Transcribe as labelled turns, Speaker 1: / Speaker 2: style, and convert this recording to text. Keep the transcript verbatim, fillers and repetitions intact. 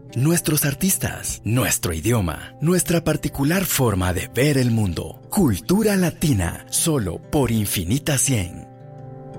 Speaker 1: nuestros artistas, nuestro idioma, nuestra particular forma de ver el mundo. Cultura Latina, solo por Infinita cien.